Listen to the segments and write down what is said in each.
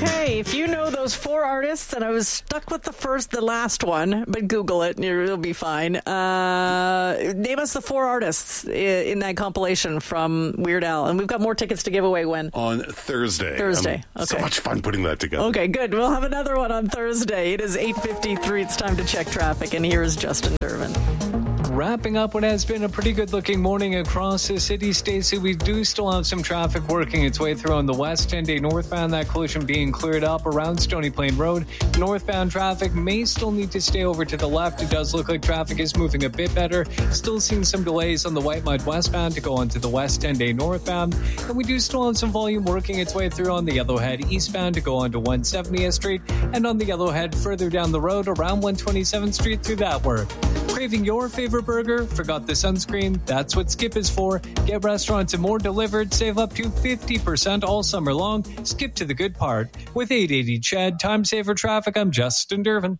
Okay, if you know those four artists, and I was stuck with the last one, but Google it and it'll be fine. Name us the four artists in that compilation from Weird Al. And we've got more tickets to give away when? On Thursday. Okay. So much fun putting that together. Okay, good. We'll have another one on Thursday. It is 8:53. It's time to check traffic, and here is Justin Durbin. Wrapping up what has been a pretty good-looking morning across the city, Stacey. We do still have some traffic working its way through on the West 10-day northbound. That collision being cleared up around Stony Plain Road. Northbound traffic may still need to stay over to the left. It does look like traffic is moving a bit better. Still seeing some delays on the White Mud westbound to go onto the West 10-day northbound. And we do still have some volume working its way through on the Yellowhead eastbound to go onto 170th Street. And on the Yellowhead further down the road around 127th Street through that work. Craving your favorite burger? Forgot the sunscreen? That's what Skip is for. Get restaurants and more delivered. Save up to 50% all summer long. Skip to the good part. With 880 Ched, Time Saver Traffic, I'm Justin Durbin.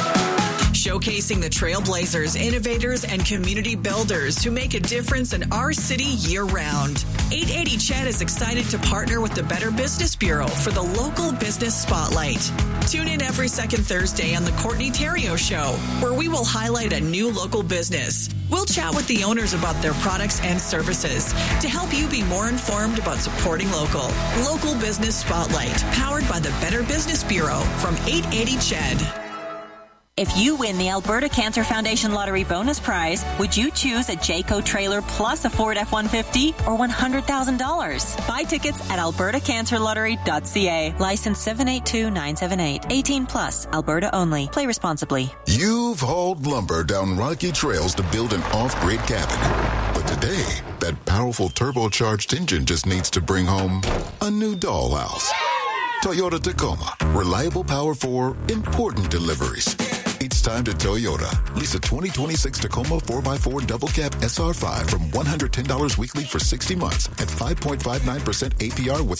Showcasing the trailblazers, innovators, and community builders who make a difference in our city year-round. 880 Ched is excited to partner with the Better Business Bureau for the Local Business Spotlight. Tune in every second Thursday on the Courtney Terrio Show, where we will highlight a new local business. We'll chat with the owners about their products and services to help you be more informed about supporting local. Local Business Spotlight, powered by the Better Business Bureau from 880 Ched. If you win the Alberta Cancer Foundation Lottery bonus prize, would you choose a Jayco trailer plus a Ford F-150 or $100,000? Buy tickets at albertacancerlottery.ca. License 782978. 18 plus. Alberta only. Play responsibly. You've hauled lumber down rocky trails to build an off-grid cabin. But today, that powerful turbocharged engine just needs to bring home a new dollhouse. Toyota Tacoma. Reliable power for important deliveries. It's time to Toyota. Lease a 2026 Tacoma 4x4 double cab SR5 from $110 weekly for 60 months at 5.59% APR with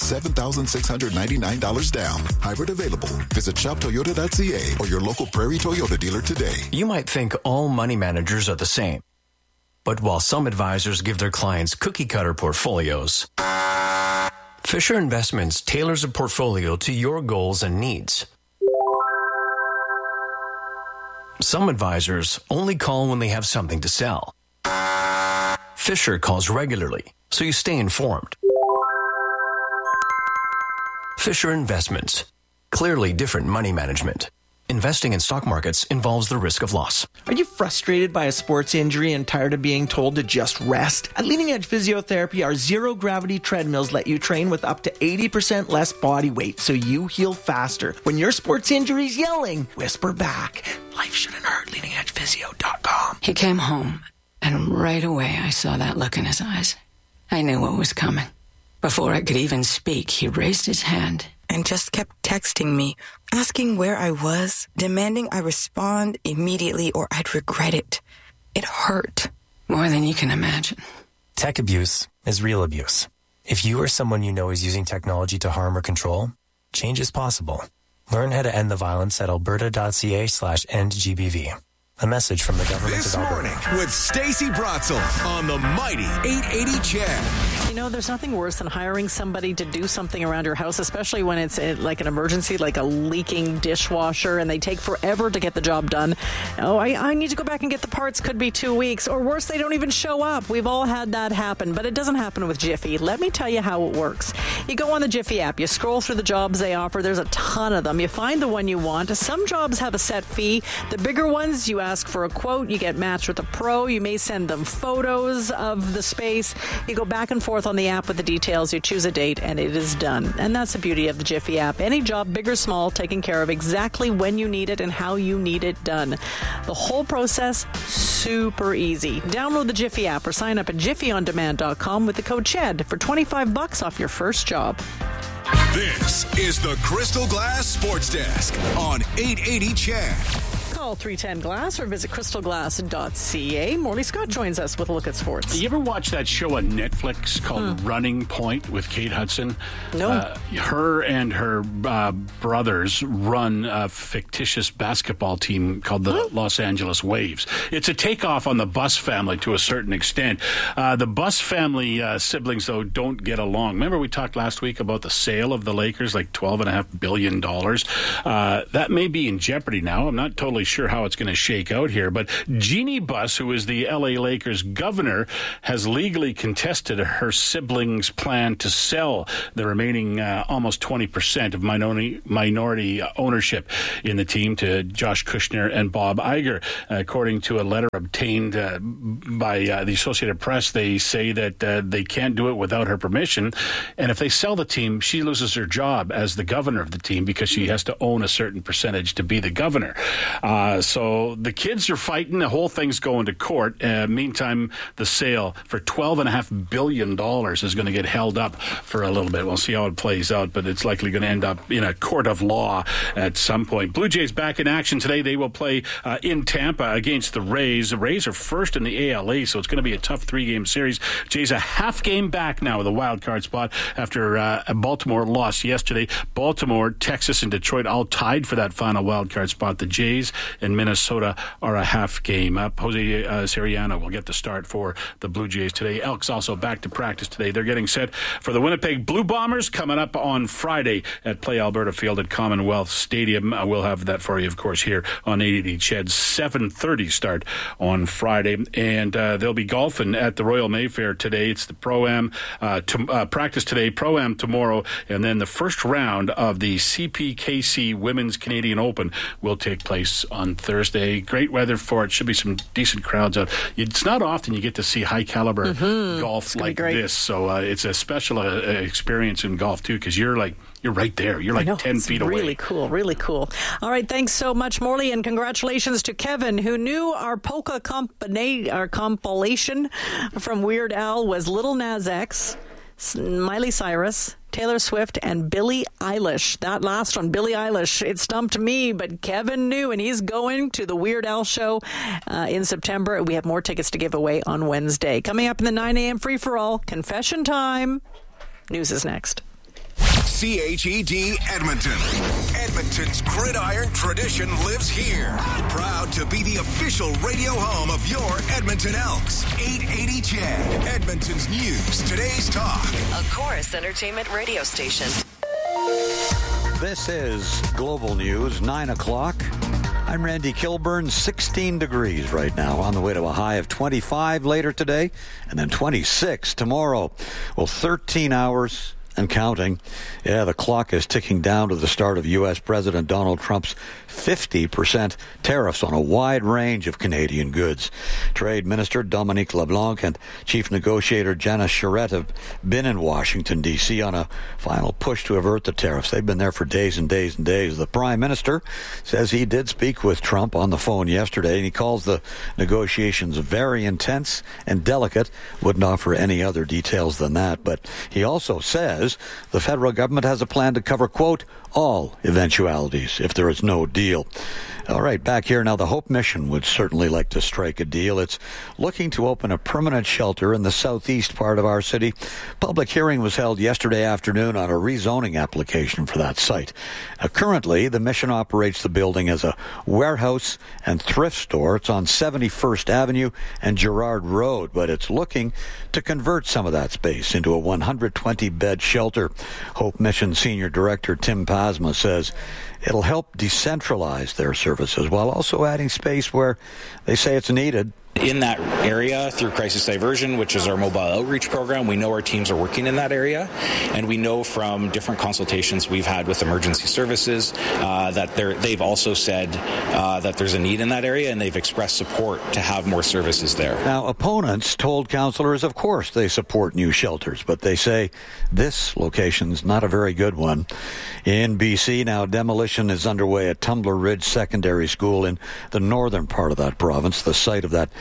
$7,699 down. Hybrid available. Visit shoptoyota.ca or your local Prairie Toyota dealer today. You might think all money managers are the same. But while some advisors give their clients cookie-cutter portfolios, Fisher Investments tailors a portfolio to your goals and needs. Some advisors only call when they have something to sell. Fisher calls regularly, so you stay informed. Fisher Investments. Clearly different money management. Investing in stock markets involves the risk of loss. Are you frustrated by a sports injury and tired of being told to just rest? At Leading Edge Physiotherapy, our zero-gravity treadmills let you train with up to 80% less body weight, so you heal faster. When your sports injury's yelling, whisper back. Life shouldn't hurt. LeadingEdgePhysio.com. He came home, and right away I saw that look in his eyes. I knew what was coming. Before I could even speak, he raised his hand and just kept texting me, asking where I was, demanding I respond immediately or I'd regret it. It hurt. More than you can imagine. Tech abuse is real abuse. If you or someone you know is using technology to harm or control, change is possible. Learn how to end the violence at alberta.ca/endgbv. A message from the government of Alberta. This morning with Stacey Bratzel on the mighty 880 Ched. You know, there's nothing worse than hiring somebody to do something around your house, especially when it's like an emergency, like a leaking dishwasher, and they take forever to get the job done. Oh, I need to go back and get the parts. Could be 2 weeks. Or worse, they don't even show up. We've all had that happen, but it doesn't happen with Jiffy. Let me tell you how it works. You go on the Jiffy app. You scroll through the jobs they offer. There's a ton of them. You find the one you want. Some jobs have a set fee. The bigger ones, you ask for a quote. You get matched with a pro. You may send them photos of the space. You go back and forth on the app with the details. You choose a date, and it is done. And that's the beauty of the Jiffy app. Any job, big or small, taken care of exactly when you need it and how you need it done. The whole process, super easy. Download the Jiffy app or sign up at jiffyondemand.com with the code CHED for $25 off your first job. This is the Crystal Glass Sports Desk on 880 Ched. Call 310-GLASS or visit crystalglass.ca. Morley Scott joins us with a look at sports. You ever watch that show on Netflix called Running Point with Kate Hudson? No. Her and her brothers run a fictitious basketball team called the Los Angeles Waves. It's a takeoff on the Buss family to a certain extent. The Buss family siblings, though, don't get along. Remember we talked last week about the sale of the Lakers, like $12.5 billion? That may be in jeopardy now. I'm not totally sure how it's going to shake out here, but Jeannie Buss, who is the LA Lakers governor, has legally contested her siblings' plan to sell the remaining almost 20% of minority ownership in the team to Josh Kushner and Bob Iger. According to a letter obtained by the Associated Press, they say that they can't do it without her permission, and if they sell the team, she loses her job as the governor of the team because she has to own a certain percentage to be the governor. So the kids are fighting. The whole thing's going to court. Meantime, the sale for $12.5 billion is going to get held up for a little bit. We'll see how it plays out, but it's likely going to end up in a court of law at some point. Blue Jays back in action today. They will play in Tampa against the Rays. The Rays are first in the ALA, so it's going to be a tough three-game series. Jays a half game back now with a wild card spot after Baltimore lost yesterday. Baltimore, Texas, and Detroit all tied for that final wild card spot. The Jays and Minnesota are a half game up. Jose Siriano will get the start for the Blue Jays today. Elks also back to practice today. They're getting set for the Winnipeg Blue Bombers coming up on Friday at Play Alberta Field at Commonwealth Stadium. We'll have that for you, of course, here on 880 CHED. 7:30 start on Friday. And they'll be golfing at the Royal Mayfair today. It's the Pro-Am practice today, Pro-Am tomorrow, and then the first round of the CPKC Women's Canadian Open will take place on Thursday. Great weather for it. Should be some decent crowds out. It's not often you get to see high-caliber golf like this, so it's a special experience in golf, too, because you're right there. You're like 10 feet away. Really cool, really cool. All right, thanks so much, Morley, and congratulations to Kevin, who knew our polka compilation from Weird Al was Lil Nas X, Miley Cyrus, Taylor Swift, and Billie Eilish. That last one, Billie Eilish, it stumped me, but Kevin knew, and he's going to the Weird Al show in September. We have more tickets to give away on Wednesday. Coming up in the 9 a.m. free-for-all, confession time. News is next. CHED Edmonton. Edmonton's gridiron tradition lives here. Proud to be the official radio home of your Edmonton Elks. 880 CHED. Edmonton's news, today's talk. A Chorus Entertainment radio station. This is Global News, 9 o'clock. I'm Randy Kilburn, 16 degrees right now, on the way to a high of 25 later today, and then 26 tomorrow. Well, 13 hours and counting. Yeah, the clock is ticking down to the start of U.S. President Donald Trump's 50% tariffs on a wide range of Canadian goods. Trade Minister Dominique LeBlanc and Chief Negotiator Janice Charette have been in Washington, D.C. on a final push to avert the tariffs. They've been there for days and days and days. The Prime Minister says he did speak with Trump on the phone yesterday, and he calls the negotiations very intense and delicate. Wouldn't offer any other details than that. But he also says the federal government has a plan to cover, quote, all eventualities if there is no deal. All right, back here now, the Hope Mission would certainly like to strike a deal. It's looking to open a permanent shelter in the southeast part of our city. Public hearing was held yesterday afternoon on a rezoning application for that site. Currently, the mission operates the building as a warehouse and thrift store. It's on 71st Avenue and Gerrard Road, but it's looking to convert some of that space into a 120-bed shelter. Hope Mission Senior Director Tim Pasma says it'll help decentralize their services while also adding space where they say it's needed. In that area, through Crisis Diversion, which is our mobile outreach program, we know our teams are working in that area, and we know from different consultations we've had with emergency services that they've also said that there's a need in that area, and they've expressed support to have more services there. Now, opponents told councillors, of course, they support new shelters, but they say this location's not a very good one. In BC, now demolition is underway at Tumbler Ridge Secondary School in the northern part of that province, the site of that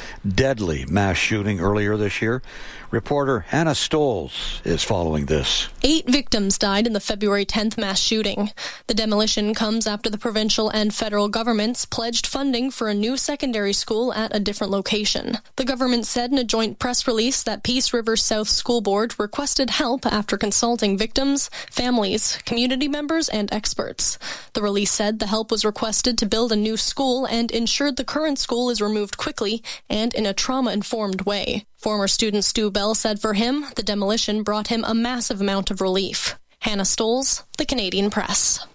deadly mass shooting earlier this year. Reporter Hannah Stolz is following this. 8 victims died in the February 10th mass shooting. The demolition comes after the provincial and federal governments pledged funding for a new secondary school at a different location. The government said in a joint press release that Peace River South School Board requested help after consulting victims, families, community members, and experts. The release said the help was requested to build a new school and ensured the current school is removed quickly and in a trauma-informed way. Former student Stu Bell said for him, the demolition brought him a massive amount of relief. Hannah Stolz, The Canadian Press.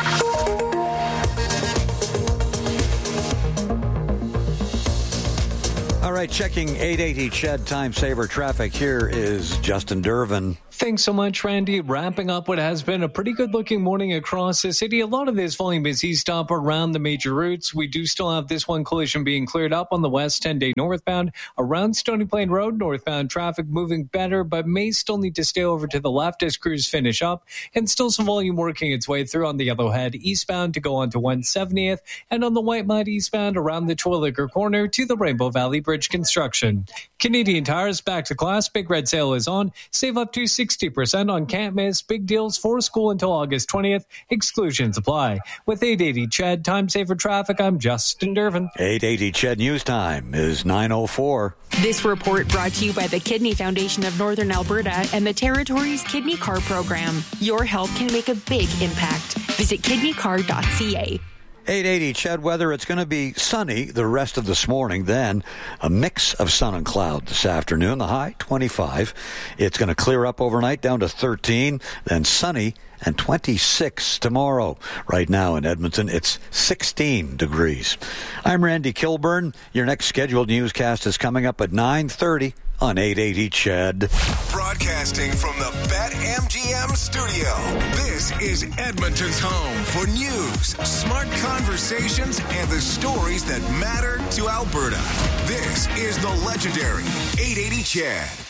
All right, checking 880 Ched Time Saver traffic. Here is Justin Dervin. Thanks so much, Randy. Wrapping up what has been a pretty good-looking morning across the city. A lot of this volume is east up around the major routes. We do still have this one collision being cleared up on the West 10-day northbound. Around Stony Plain Road, northbound traffic moving better, but may still need to stay over to the left as crews finish up. And still some volume working its way through on the Yellowhead eastbound to go on to 170th. And on the White Mud eastbound around the Twilliger Corner to the Rainbow Valley Bridge construction. Canadian Tires back to class. Big Red Sale is on. Save up to 60% on can't miss. Big deals for school until August 20th. Exclusions apply. With 880 Ched Time Saver Traffic, I'm Justin Dervin. 880 Ched News Time is 9:04. This report brought to you by the Kidney Foundation of Northern Alberta and the Territory's Kidney Card Program. Your help can make a big impact. Visit kidneycard.ca. 880 Ched weather. It's going to be sunny the rest of this morning. Then a mix of sun and cloud this afternoon. The high 25. It's going to clear up overnight down to 13. Then sunny and 26 tomorrow. Right now in Edmonton, it's 16 degrees. I'm Randy Kilburn. Your next scheduled newscast is coming up at 9:30 on 880 Ched. Broadcasting from the BetMGM studio. This is Edmonton's home for news, smart conversations, and the stories that matter to Alberta. This is the legendary 880 Ched.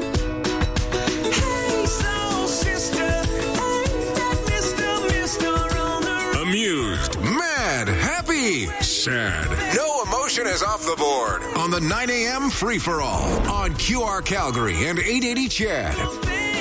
Hey, soul sister, amused, mad, happy, sad. No emotion is off the board on the 9 a.m. free-for-all on QR Calgary and 880 Ched.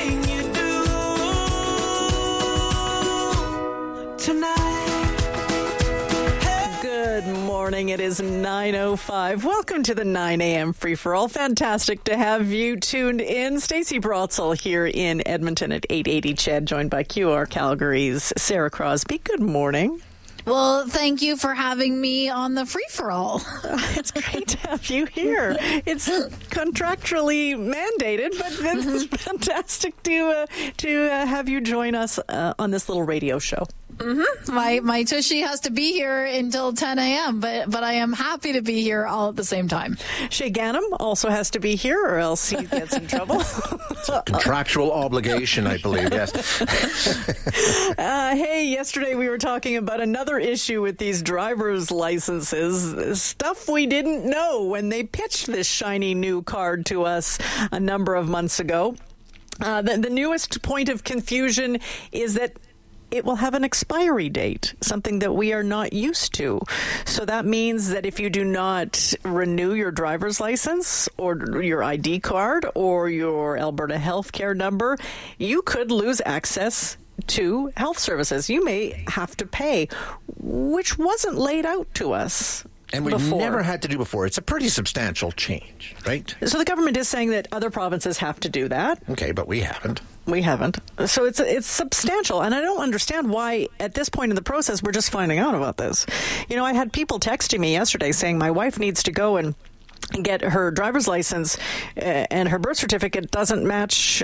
Good morning. It is 9:05. Welcome to the 9 a.m. free-for-all. Fantastic to have you tuned in. Stacey Brotzel here in Edmonton at 880 Ched, joined by QR Calgary's Sarah Crosby. Good morning. Well, thank you for having me on the free-for-all. It's great to have you here. It's contractually mandated, but it's fantastic to have you join us on this little radio show. Mm-hmm. My tushy has to be here until 10 a.m., but I am happy to be here all at the same time. Shay Gannam also has to be here, or else he gets in trouble. It's a contractual obligation, I believe, yes. Hey, yesterday we were talking about another issue with these driver's licenses, stuff we didn't know when they pitched this shiny new card to us a number of months ago. The newest point of confusion is that it will have an expiry date, something that we are not used to. So that means that if you do not renew your driver's license or your ID card or your Alberta healthcare number, you could lose access to health services. You may have to pay, which wasn't laid out to us. And we've never had to do before. It's a pretty substantial change, right? So the government is saying that other provinces have to do that. Okay, but we haven't. We haven't. So it's substantial. And I don't understand why, at this point in the process, we're just finding out about this. You know, I had people texting me yesterday saying my wife needs to go and get her driver's license and her birth certificate doesn't match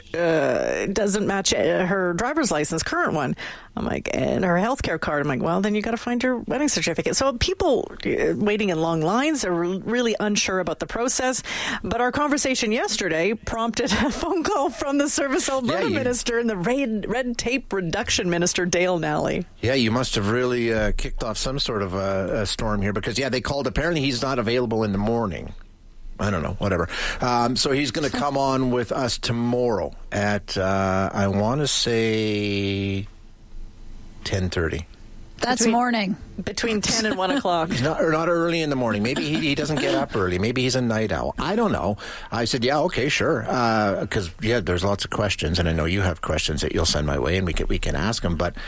her driver's license, current one. I'm like, and her healthcare card. I'm like, well, then you got to find your wedding certificate. So people waiting in long lines are really unsure about the process. But our conversation yesterday prompted a phone call from the Service Alberta minister and the red tape reduction minister, Dale Nally. Yeah, you must have really kicked off some sort of a storm here because, they called. Apparently he's not available in the morning. I don't know, whatever. So he's going to come on with us tomorrow at, I want to say 10:30. That's morning. Between 10 and 1 o'clock. Not early in the morning. Maybe he doesn't get up early. Maybe he's a night owl. I don't know. I said, yeah, okay, sure. Because, there's lots of questions, and I know you have questions that you'll send my way, and we can ask them. But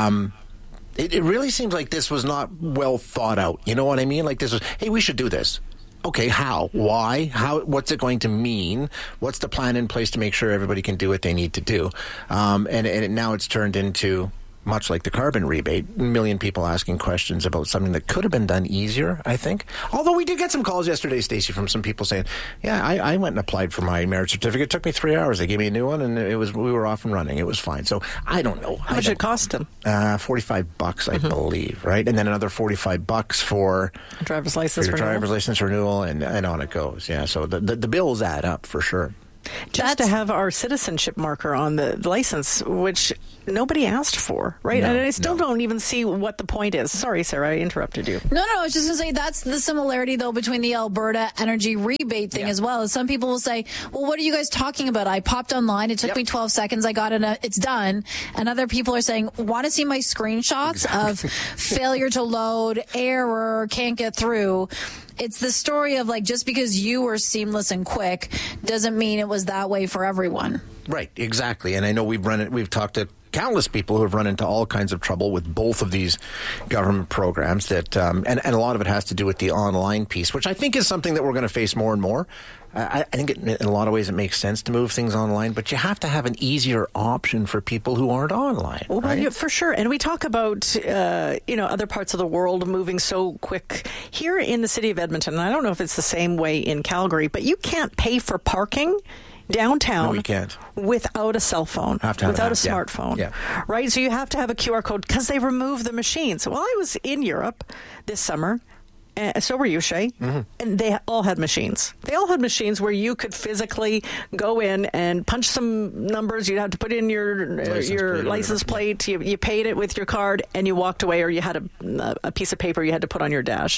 it really seems like this was not well thought out. You know what I mean? Like this was, hey, we should do this. Okay, how? Why? What's it going to mean? What's the plan in place to make sure everybody can do what they need to do? And now it's turned into, much like the carbon rebate, a million people asking questions about something that could have been done easier, I think. Although we did get some calls yesterday, Stacey, from some people saying, yeah, I went and applied for my marriage certificate. It took me 3 hours. They gave me a new one, and we were off and running. It was fine. So I don't know. How much did it cost them? $45, I believe, right? And then another $45 for driver's license renewal. Driver's license renewal, and on it goes. Yeah, so the bills add up for sure. Just to have our citizenship marker on the license, which nobody asked for, right? And I still don't even see what the point is. Sorry, Sarah, I interrupted you. No, I was just going to say that's the similarity, though, between the Alberta energy rebate thing as well. Some people will say, well, what are you guys talking about? I popped online. It took me 12 seconds. I got it. It's done. And other people are saying, want to see my screenshots of failure to load, error, can't get through. It's the story of, like, just because you were seamless and quick doesn't mean it was that way for everyone. Right, exactly. And I know we've talked to countless people who have run into all kinds of trouble with both of these government programs that, and a lot of it has to do with the online piece, which I think is something that we're going to face more and more. I think in a lot of ways it makes sense to move things online, but you have to have an easier option for people who aren't online. Well, right? yeah, for sure. And we talk about, other parts of the world moving so quick. Here in the city of Edmonton, and I don't know if it's the same way in Calgary, but you can't pay for parking downtown. No, you can't. Without a cell phone, without a smartphone, right? So you have to have a QR code because they remove the machines. Well, I was in Europe this summer. So were you, Shay. Mm-hmm. And they all had machines. They all had machines where you could physically go in and punch some numbers. You'd have to put in your license plate. You paid it with your card, and you walked away, or you had a piece of paper you had to put on your dash.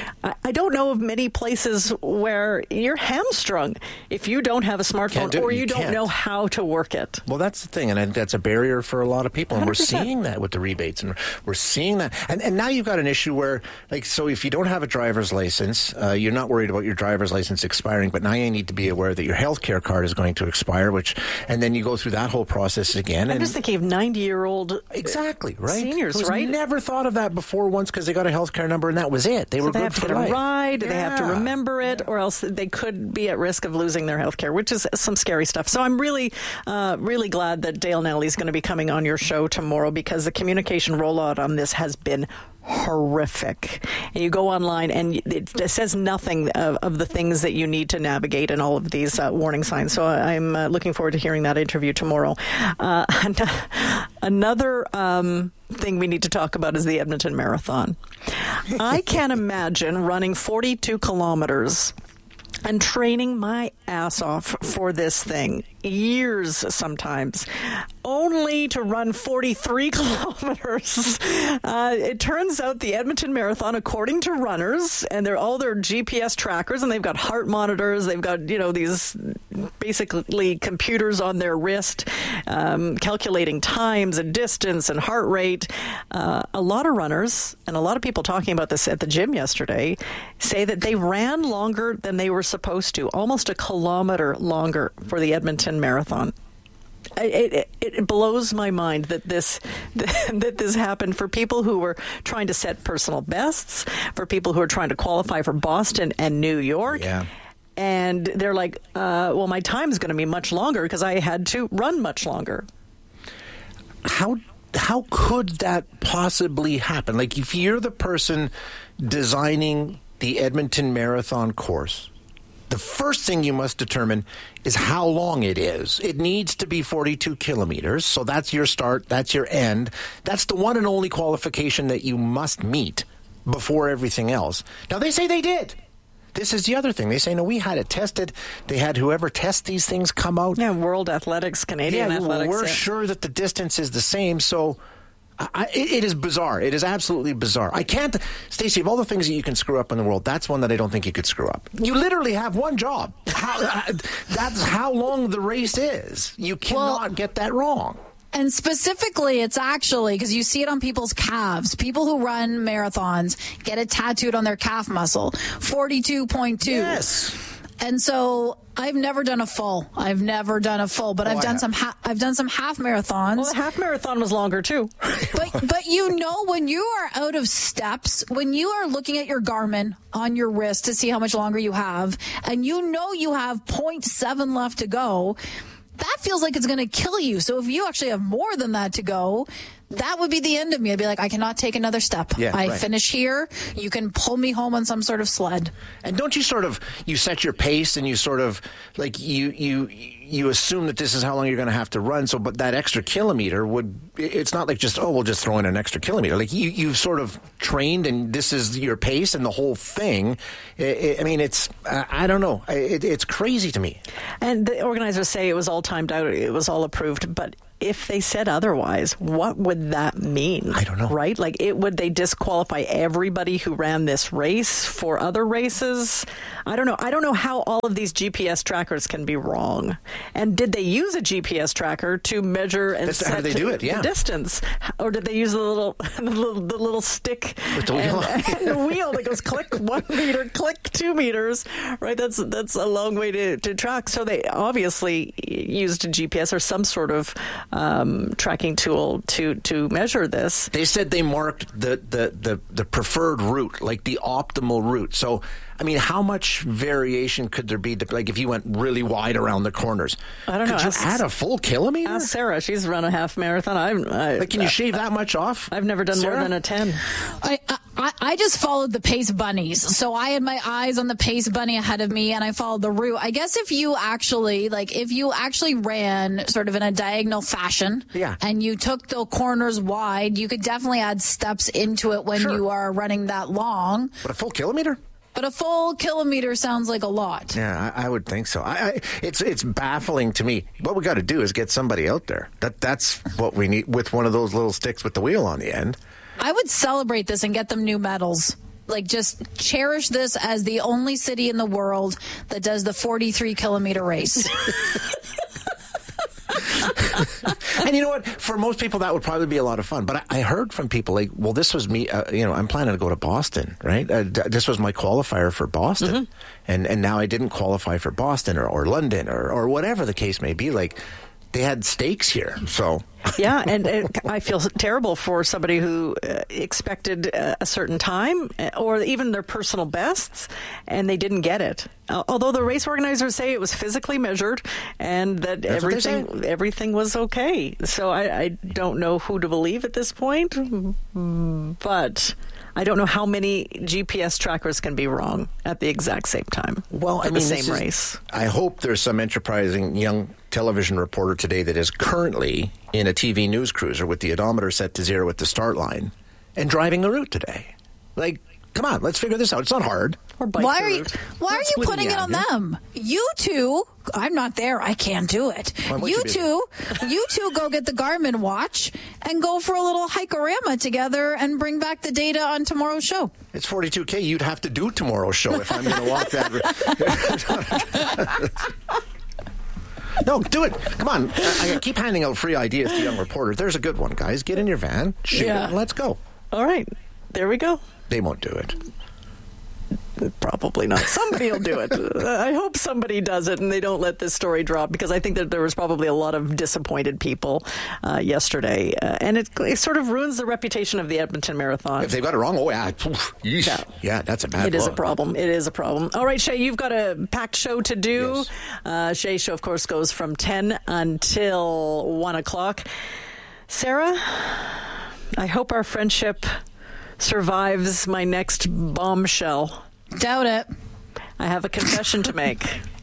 I don't know of many places where you're hamstrung if you don't have a smartphone or you don't know how to work it. Well, that's the thing, and I think that's a barrier for a lot of people. And 100%. We're seeing that with the rebates, and we're seeing that. And now you've got an issue where, so if you don't have a driver's license, you're not worried about your driver's license expiring, but now you need to be aware that your health care card is going to expire, and then you go through that whole process again. I'm just thinking of 90-year-old seniors, right? Never thought of that before once because they got a health care number and that was it. They were good for life. They have to get a ride, they have to remember it, or else they could be at risk of losing their health care, which is some scary stuff. So I'm really glad that Dale Nally is going to be coming on your show tomorrow, because the communication rollout on this has been horrific. And you go online and it says nothing of the things that you need to navigate and all of these warning signs. So I'm looking forward to hearing that interview tomorrow. Another thing we need to talk about is the Edmonton Marathon. I can't imagine running 42 kilometers and training my ass off for this thing, years sometimes, only to run 43 kilometers. It turns out the Edmonton Marathon, according to runners, and they're all their GPS trackers, and they've got heart monitors, they've got, these basically computers on their wrist, calculating times and distance and heart rate. A lot of runners, and a lot of people talking about this at the gym yesterday, say that they ran longer than they were supposed to, almost a kilometer longer for the Edmonton Marathon. It blows my mind that this happened for people who were trying to set personal bests, for people who are trying to qualify for Boston and New York. Yeah. And they're like, well, my time is going to be much longer because I had to run much longer. How could that possibly happen? Like, if you're the person designing the Edmonton Marathon course, the first thing you must determine is how long it is. It needs to be 42 kilometers, so that's your start, that's your end. That's the one and only qualification that you must meet before everything else. Now, they say they did. This is the other thing. They say, no, we had it tested. They had whoever tests these things come out. Yeah, World Athletics, Canadian Athletics. We're sure that the distance is the same, so... it is bizarre. It is absolutely bizarre. I can't... Stacey, of all the things that you can screw up in the world, that's one that I don't think you could screw up. You literally have one job. That's how long the race is. You cannot get that wrong. And specifically, it's actually because you see it on people's calves. People who run marathons get it tattooed on their calf muscle. 42.2. Yes. And so I've never done a full. But I've done some half marathons. Well, the half marathon was longer too. But when you are out of steps, when you are looking at your Garmin on your wrist to see how much longer you have, and you have 0.7 left to go, that feels like it's going to kill you. So if you actually have more than that to go, that would be the end of me. I'd be like, I cannot take another step. I finish here. You can pull me home on some sort of sled. And don't you you set your pace and you sort of like you assume that this is how long you're going to have to run. So, but that extra kilometer it's not like just, we'll just throw in an extra kilometer. Like you've sort of trained and this is your pace and the whole thing. I don't know. It's crazy to me. And the organizers say it was all timed out. It was all approved. But if they said otherwise, what would that mean? I don't know. Right? Like, would they disqualify everybody who ran this race for other races? I don't know. I don't know how all of these GPS trackers can be wrong. And did they use a GPS tracker to measure and That's how they do it, yeah. the distance? Or did they use the little stick with the wheel and the wheel that goes click 1 meter, click 2 meters? Right? That's a long way to track. So they obviously used a GPS or some sort of tracking tool to measure this. They said they marked the preferred route, like the optimal route. So, I mean, how much variation could there be? Like if you went really wide around the corners, I don't know. Could you add a full kilometer? Ask Sarah. She's run a half marathon. Can you shave that much off? I've never done Sarah? more than a 10. I just followed the pace bunnies. So I had my eyes on the pace bunny ahead of me and I followed the route. I guess if you actually ran sort of in a diagonal fashion and you took the corners wide, you could definitely add steps into it when you are running that long. But a full kilometer? But a full kilometer sounds like a lot. Yeah, I would think so. It's baffling to me. What we got to do is get somebody out there. That's what we need with one of those little sticks with the wheel on the end. I would celebrate this and get them new medals. Like, just cherish this as the only city in the world that does the 43-kilometer race. And you know what? For most people, that would probably be a lot of fun. But I heard from people like, well, this was me. I'm planning to go to Boston, right? This was my qualifier for Boston. Mm-hmm. And now I didn't qualify for Boston or London or whatever the case may be. Like, they had stakes here. So yeah, and I feel terrible for somebody who expected a certain time or even their personal bests, and they didn't get it. Although the race organizers say it was physically measured and that everything was okay. So I don't know who to believe at this point, but I don't know how many GPS trackers can be wrong at the exact same time. Well, the same race. I hope there's some enterprising young television reporter today that is currently in a TV news cruiser with the odometer set to 0 at the start line and driving the route today. Like, come on, let's figure this out. It's not hard. Why are you putting it on them? You two, I'm not there. I can't do it. You two go get the Garmin watch and go for a little hike-orama together and bring back the data on tomorrow's show. It's 42K. You'd have to do tomorrow's show if I'm going to walk that. No, do it. Come on. I keep handing out free ideas to young reporters. There's a good one, guys. Get in your van, shoot it, and let's go. All right. There we go. They won't do it. Probably not. Somebody will do it. I hope somebody does it and they don't let this story drop, because I think that there was probably a lot of disappointed people yesterday. And it sort of ruins the reputation of the Edmonton Marathon. If they got it wrong, yeah, that's a bad look. It is a problem. It is a problem. All right, Shay, you've got a packed show to do. Yes. Shay's show, of course, goes from 10 until 1 o'clock. Sarah, I hope our friendship survives my next bombshell. Doubt it. I have a confession to make.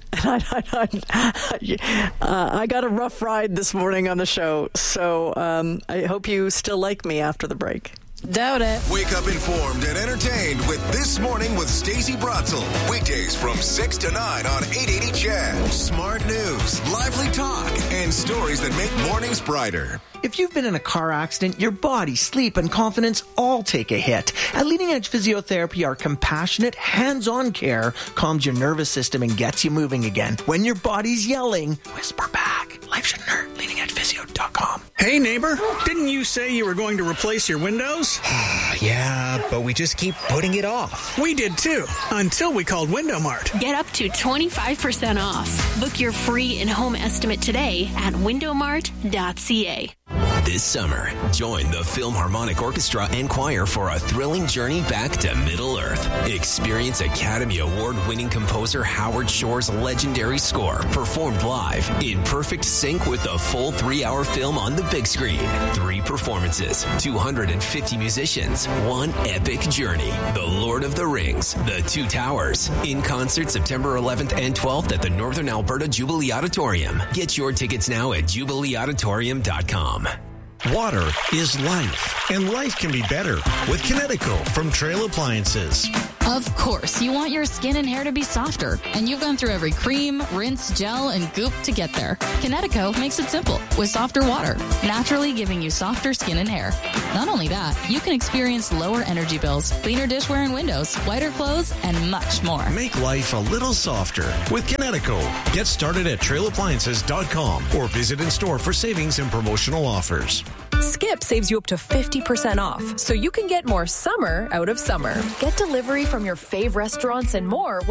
I got a rough ride this morning on the show, so I hope you still like me after the break. Doubt it. Wake up informed and entertained with This Morning with Stacey Bratzel. Weekdays from 6 to 9 on 880 CHED. Smart news, lively talk, and stories that make mornings brighter. If you've been in a car accident, your body, sleep, and confidence all take a hit. At Leading Edge Physiotherapy, our compassionate, hands-on care calms your nervous system and gets you moving again. When your body's yelling, whisper back. Life shouldn't hurt. Leading Edge Physio. advancephysio.com. Hey, neighbor, didn't you say you were going to replace your windows? Yeah, but we just keep putting it off. We did too, until we called Window Mart. Get up to 25% off. Book your free in-home estimate today at windowmart.ca. This summer, join the Philharmonic Orchestra and Choir for a thrilling journey back to Middle Earth. Experience Academy Award-winning composer Howard Shore's legendary score performed live in perfect sync with the full 3-hour film on the big screen. 3 performances, 250 musicians, one epic journey. The Lord of the Rings, The Two Towers. In concert September 11th and 12th at the Northern Alberta Jubilee Auditorium. Get your tickets now at jubileeauditorium.com. Water is life, and life can be better with Kinetico from Trail Appliances. Of course, you want your skin and hair to be softer, and you've gone through every cream, rinse, gel, and goop to get there. Kinetico makes it simple with softer water, naturally giving you softer skin and hair. Not only that, you can experience lower energy bills, cleaner dishware and windows, whiter clothes, and much more. Make life a little softer with Kinetico. Get started at trailappliances.com or visit in store for savings and promotional offers. Skip saves you up to 50% off, so you can get more summer out of summer. Get delivery from your fave restaurants and more